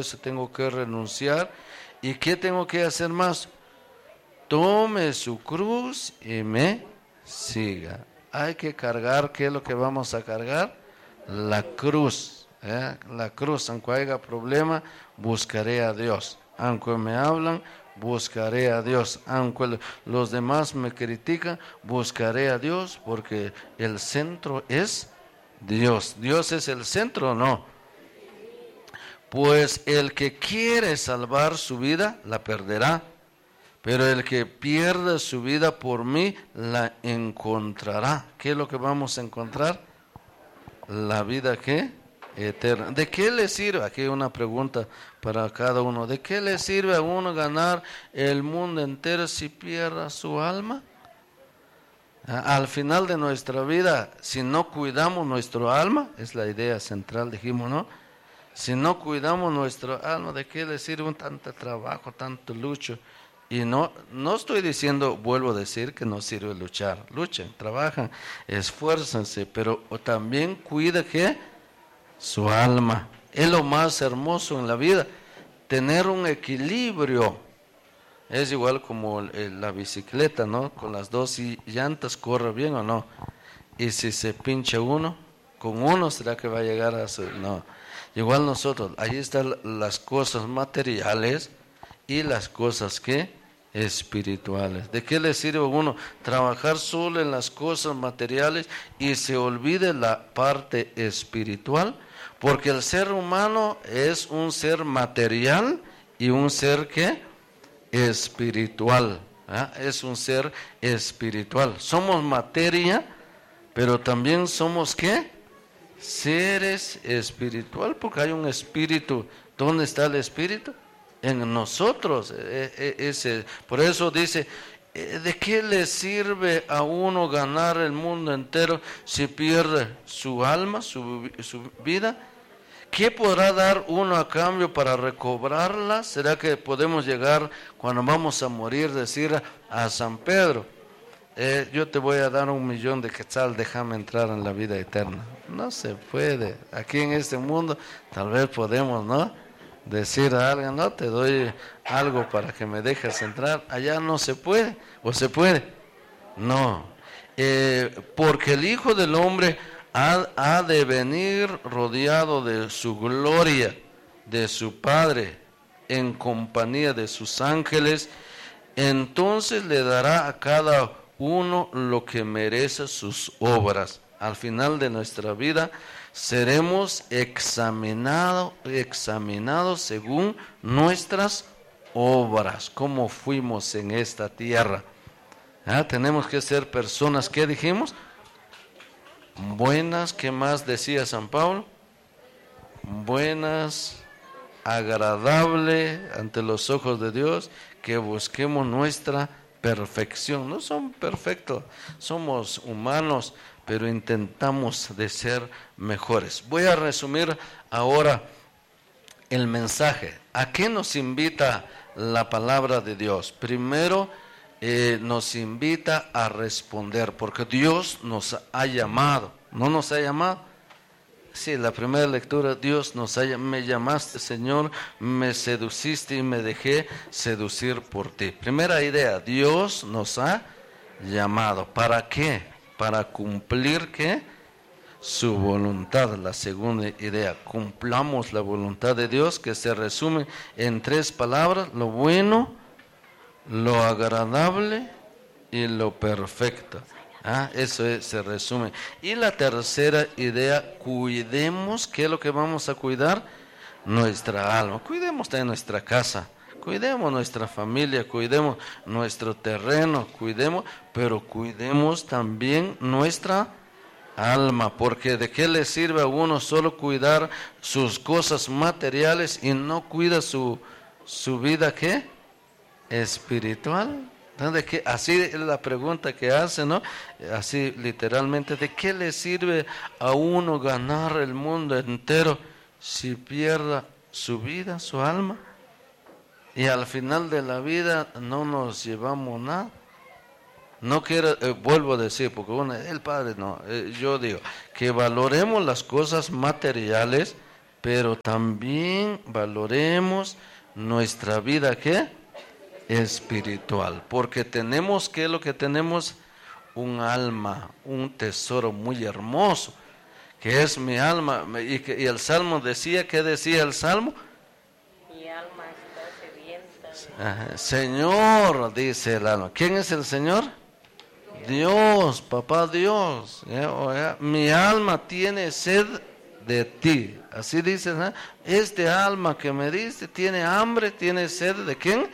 eso tengo que renunciar. ¿Y qué tengo que hacer más? Tome su cruz y me siga. Hay que cargar, ¿qué es lo que vamos a cargar? La cruz. La cruz, aunque haya problema, buscaré a Dios. Aunque me hablan, buscaré a Dios. Aunque los demás me critican, buscaré a Dios, porque el centro es Dios. ¿Dios es el centro o no? Pues el que quiere salvar su vida, la perderá. Pero el que pierda su vida por mí, la encontrará. ¿Qué es lo que vamos a encontrar? La vida, ¿qué? Eterna. ¿De qué le sirve? Aquí hay una pregunta para cada uno. ¿De qué le sirve a uno ganar el mundo entero si pierda su alma? Al final de nuestra vida, si no cuidamos nuestro alma, es la idea central, dijimos, ¿no? Si no cuidamos nuestro alma, ¿de qué le sirve un tanto trabajo, tanto lucho? Y no estoy diciendo, vuelvo a decir, que no sirve luchar. Luchen, trabajan, esfuércense, pero también cuida que su alma. Es lo más hermoso en la vida, tener un equilibrio. Es igual como la bicicleta, ¿no? Con las dos llantas corre bien o no. Y si se pincha uno, con uno será que va a llegar a su... No. Igual nosotros, ahí están las cosas materiales y las cosas que espirituales. ¿De qué le sirve a uno trabajar solo en las cosas materiales y se olvide la parte espiritual? Porque el ser humano es un ser material y un ser que espiritual. Es un ser espiritual. Somos materia, pero también somos ¿qué? Seres espiritual, porque hay un espíritu. ¿Dónde está el espíritu? En nosotros. Por eso dice, ¿de qué le sirve a uno ganar el mundo entero si pierde su alma, su vida? ¿Qué podrá dar uno a cambio para recobrarla? ¿Será que podemos llegar cuando vamos a morir, decir a San Pedro, yo te voy a dar 1,000,000 de quetzal, déjame entrar en la vida eterna? No se puede. Aquí en este mundo tal vez podemos, ¿no? Decir a alguien, no, te doy algo para que me dejes entrar. Allá no se puede. ¿O se puede? No. Porque el Hijo del Hombre ha de venir rodeado de su gloria, de su Padre, en compañía de sus ángeles. Entonces le dará a cada uno lo que merece sus obras. Al final de nuestra vida seremos examinados según nuestras obras, cómo fuimos en esta tierra. Tenemos que ser personas, ¿qué dijimos? Buenas, ¿qué más decía San Pablo? Buenas, agradable ante los ojos de Dios, que busquemos nuestra perfección. No somos perfectos, somos humanos, pero intentamos de ser mejores. Voy a resumir ahora el mensaje. ¿A qué nos invita la palabra de Dios? Primero, nos invita a responder, porque Dios nos ha llamado. ¿No nos ha llamado? Sí, la primera lectura, Dios me llamaste, Señor, me seduciste y me dejé seducir por ti. Primera idea, Dios nos ha llamado. ¿Para qué? Para cumplir, ¿qué? Su voluntad. La segunda idea, cumplamos la voluntad de Dios, que se resume en 3 palabras: lo bueno, lo agradable y lo perfecto. Eso se resume. Y la tercera idea, cuidemos. ¿Qué es lo que vamos a cuidar? Nuestra alma. Cuidemos de nuestra casa, cuidemos nuestra familia, cuidemos nuestro terreno, pero cuidemos también nuestra alma, porque ¿de qué le sirve a uno solo cuidar sus cosas materiales y no cuida su vida, ¿qué? Espiritual. ¿De qué? Así es la pregunta que hace, ¿no? Así literalmente, ¿de qué le sirve a uno ganar el mundo entero si pierda su vida, su alma? Y al final de la vida no nos llevamos nada. No quiero, vuelvo a decir, porque el Padre no, yo digo, que valoremos las cosas materiales, pero también valoremos nuestra vida, ¿qué? Espiritual, porque tenemos, ¿qué es lo que tenemos? Un alma, un tesoro muy hermoso, que es mi alma. Y el Salmo decía, ¿qué decía el Salmo? Mi alma está sedienta. Señor, dice el alma. ¿Quién es el Señor? Dios, papá Dios. Mi alma tiene sed de ti. Así dice, ¿no? Este alma que me diste tiene hambre, tiene sed ¿de quién?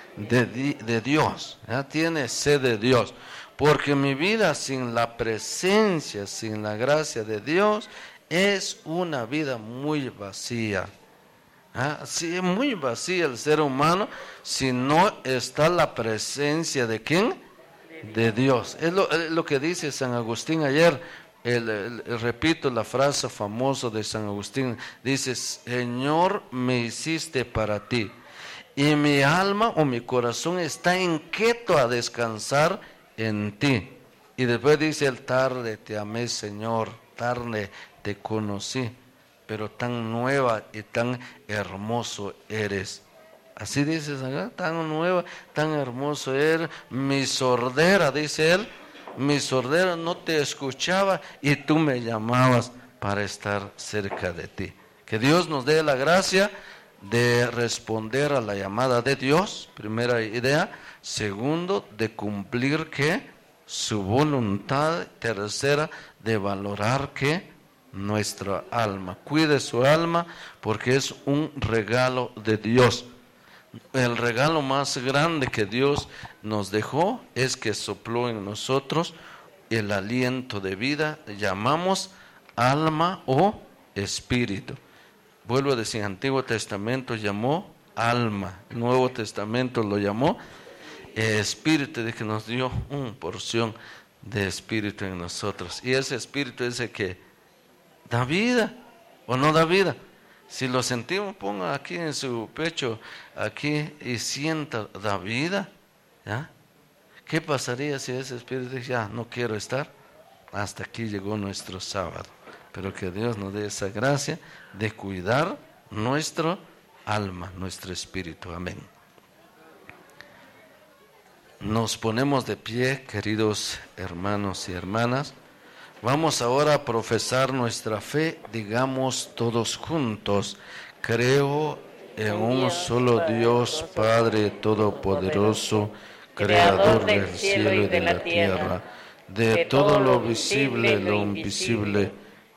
De Dios. Tiene sed de Dios. Porque mi vida sin la presencia, sin la gracia de Dios, es una vida muy vacía. Sí, es muy vacía el ser humano si no está la presencia de ¿quién? De Dios. Es lo que dice San Agustín ayer. Repito la frase famosa de San Agustín. Dice, Señor, me hiciste para ti. Y mi alma o mi corazón está inquieto a descansar en ti. Y después dice el tarde te amé, Señor, tarde te conocí, pero tan nueva y tan hermoso eres. Así dice, tan nueva, tan hermoso eres. Mi sordera, dice él, mi sordera no te escuchaba y tú me llamabas para estar cerca de ti. Que Dios nos dé la gracia de responder a la llamada de Dios, primera idea. Segundo, de cumplir ¿qué? Su voluntad. Tercera, de valorar ¿qué? Nuestra alma. Cuide su alma porque es un regalo de Dios. El regalo más grande que Dios nos dejó es que sopló en nosotros el aliento de vida. Llamamos alma o espíritu. Vuelvo a decir, Antiguo Testamento llamó alma, Nuevo Testamento lo llamó espíritu, de que nos dio una porción de espíritu en nosotros. Y ese espíritu es el que da vida o no da vida. Si lo sentimos, ponga aquí en su pecho, aquí, y sienta, da vida. ¿Ya? ¿Qué pasaría si ese espíritu dice, ya no quiero estar? Hasta aquí llegó nuestro sábado. Pero que Dios nos dé esa gracia de cuidar nuestro alma, nuestro espíritu. Amén. Nos ponemos de pie, queridos hermanos y hermanas. Vamos ahora a profesar nuestra fe, digamos todos juntos. Creo en un solo Dios, Padre Todopoderoso, Creador del cielo y de la tierra, de todo lo visible y lo invisible.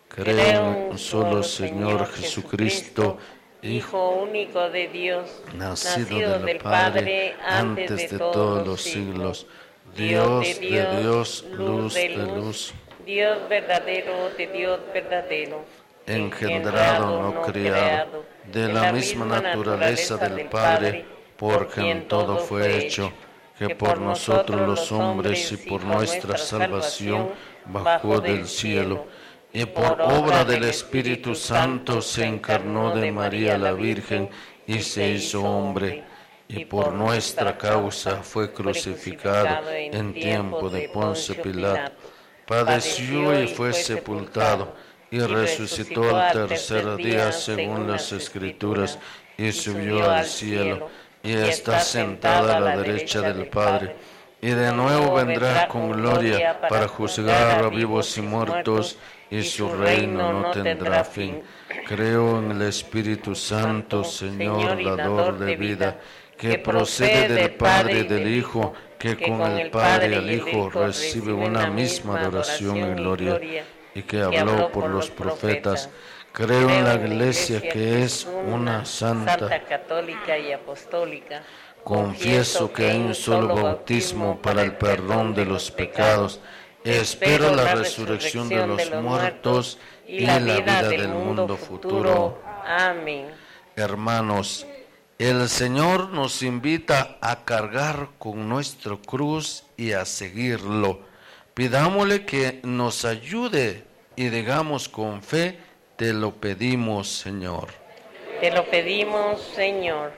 Creo en un solo Señor Jesucristo, Hijo único de Dios, nacido del Padre antes de todos los siglos, Dios de Dios, luz de luz, Dios verdadero de Dios verdadero, engendrado, no criado, de la misma naturaleza del Padre, por quien todo fue hecho, que por nosotros los hombres y por nuestra salvación bajó del cielo, y por obra del Espíritu Santo se encarnó de María la Virgen y se hizo hombre, y por nuestra causa fue crucificado en tiempo de Poncio Pilato, padeció y fue sepultado, y resucitó al tercer día según las Escrituras, y subió al cielo, y está sentada a la derecha del Padre, y de nuevo vendrá con gloria para juzgar a vivos y muertos, y su reino no tendrá fin. Creo en el Espíritu Santo, Señor, dador de vida, que procede del Padre y del Hijo, que con el Padre y el Hijo recibe una misma adoración y gloria, y que habló por los profetas. Creo en la Iglesia, que es una santa, católica y apostólica. Confieso que hay un solo bautismo para el perdón de los pecados. Espero la resurrección de los muertos y la vida del mundo futuro. Amén. Hermanos, el Señor nos invita a cargar con nuestra cruz y a seguirlo. Pidámosle que nos ayude y digamos con fe, te lo pedimos, Señor. Te lo pedimos, Señor.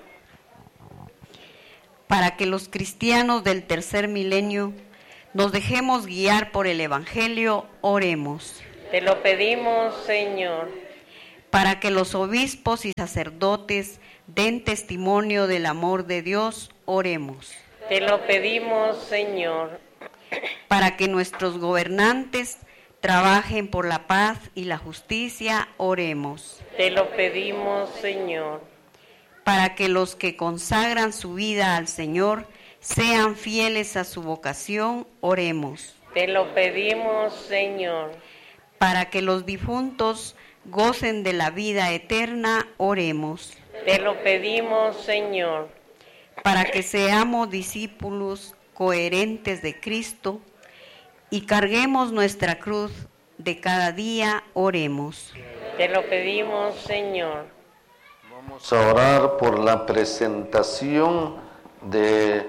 Para que los cristianos del tercer milenio nos dejemos guiar por el Evangelio, oremos. Te lo pedimos, Señor. para que los obispos y sacerdotes den testimonio del amor de Dios, oremos. Te lo pedimos, Señor. Para que nuestros gobernantes trabajen por la paz y la justicia, oremos. Te lo pedimos, Señor. Para que los que consagran su vida al Señor sean fieles a su vocación, oremos. Te lo pedimos, Señor. Para que los difuntos gocen de la vida eterna, oremos. Te lo pedimos, Señor. Para que seamos discípulos coherentes de Cristo y carguemos nuestra cruz de cada día, oremos. Te lo pedimos, Señor. Vamos a orar por la presentación de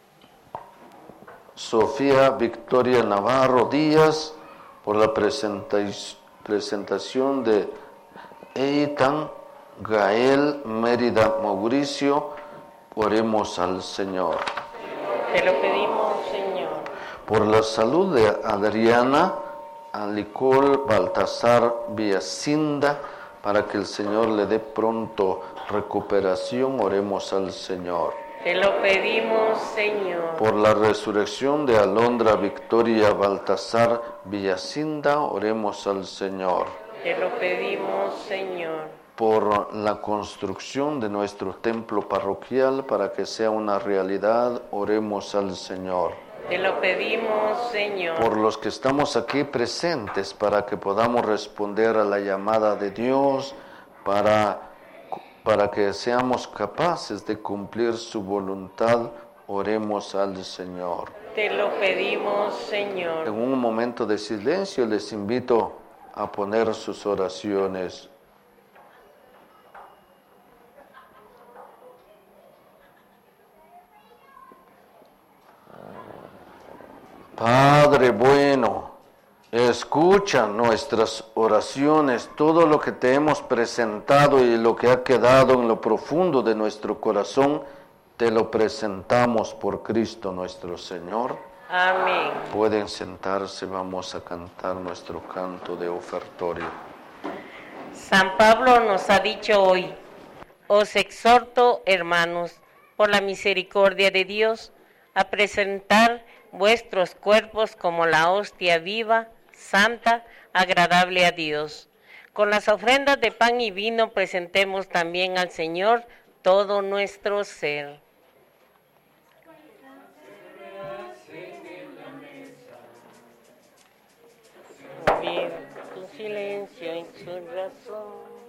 Sofía Victoria Navarro Díaz, por la presentación de Eitan Gael Mérida Mauricio. Oremos al Señor. Te lo pedimos, Señor. Por la salud de Adriana Alicol Baltasar Villacinda, para que el Señor le dé pronto recuperación, oremos al Señor. Te lo pedimos, Señor. Por la resurrección de Alondra Victoria Baltasar Villacinda, oremos al Señor. Te lo pedimos, Señor. Por la construcción de nuestro templo parroquial, para que sea una realidad, oremos al Señor. Te lo pedimos, Señor. Por los que estamos aquí presentes, para que podamos responder a la llamada de Dios, para que seamos capaces de cumplir su voluntad, oremos al Señor. Te lo pedimos, Señor. En un momento de silencio les invito a poner sus oraciones. Padre bueno, escucha nuestras oraciones, todo lo que te hemos presentado y lo que ha quedado en lo profundo de nuestro corazón, te lo presentamos por Cristo nuestro Señor. Amén. Pueden sentarse, vamos a cantar nuestro canto de ofertorio. San Pablo nos ha dicho hoy: os exhorto, hermanos, por la misericordia de Dios, a presentar vuestros cuerpos como la hostia viva, santa, agradable a Dios. Con las ofrendas de pan y vino presentemos también al Señor todo nuestro ser. Bien, en silencio en su razón.